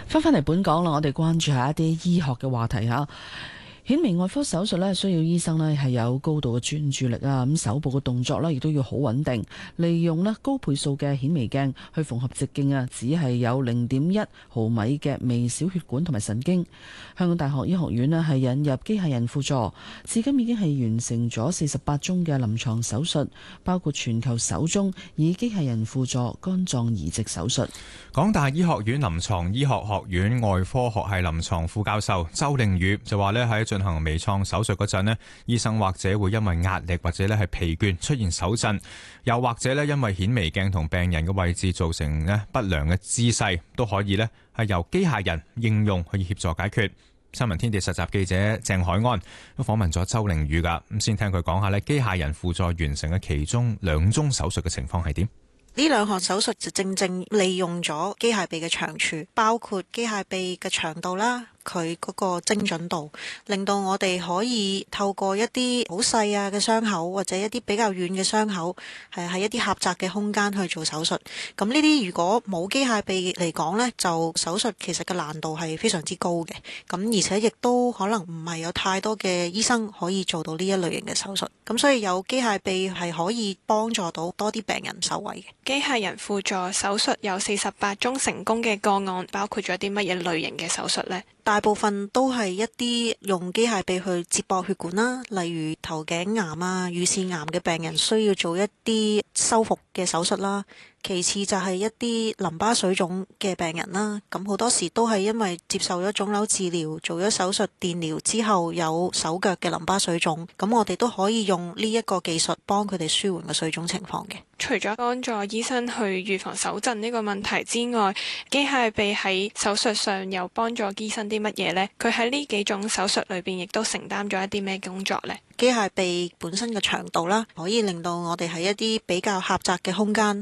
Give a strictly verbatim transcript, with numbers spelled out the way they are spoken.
翻返嚟本港啦，我哋關注下一啲醫學嘅話題嚇。顯微外科手術咧，需要醫生咧係有高度嘅專注力啊，咁手部嘅動作咧亦都要好穩定，利用咧高倍數嘅顯微鏡去縫合直徑啊，只係有零點一毫米嘅微小血管同埋神經。香港大學醫學院咧係引入機械人輔助，至今已經係完成咗四十八宗嘅臨床手術，包括全球首宗以機械人輔助肝臟移植手術。 港大醫學院臨床醫學學院外科學系臨床副教授周凌宇就話咧，喺進行微創手術嗰陣咧，醫生或者會因為壓力或者咧係疲倦出現手震，又或者咧因為顯微鏡同病人嘅位置造成咧不良嘅姿勢，都可以咧係由機械人應用去協助解決。新聞天地實習記者鄭海安都訪問咗周凌宇噶，咁先聽佢講下咧機械人輔助完成嘅其中兩宗手術嘅情況係點。 呢兩項手術就正正利用咗機械臂嘅長處，包括機械臂嘅長度啦，佢嗰個精準度，令到我哋可以透過一啲好細啊嘅傷口，或者一啲比較遠嘅傷口，係喺一啲狹窄嘅空間去做手術。咁呢啲如果冇機械臂嚟講呢，就手術其實嘅難度係非常之高嘅。咁而且亦都可能唔係有太多嘅醫生可以做到呢一類型嘅手術。咁所以有機械臂係可以幫助到多啲病人受惠嘅。 機械人輔助手術有四十八宗成功嘅個案，包括咗啲乜嘢類型嘅手術呢？ 大部分都係一啲用機械臂去接駁血管啦，例如頭頸癌啊、乳腺癌嘅病人需要做一啲修復嘅手術啦。其次就係一啲淋巴水腫嘅病人啦，咁好多時都係因為接受咗腫瘤治療、做咗手術電療之後有手腳嘅淋巴水腫，咁我哋都可以用呢一個技術幫佢哋舒緩個水腫情況嘅。 除咗幫助醫生去預防手震呢個問題之外，機械臂喺手術上又幫助醫生啲乜嘢呢？佢喺呢幾種手術裏邊亦都承擔咗一啲咩工作呢？ 機械臂本身嘅長度啦，可以令到我哋喺一啲比較狹窄嘅空間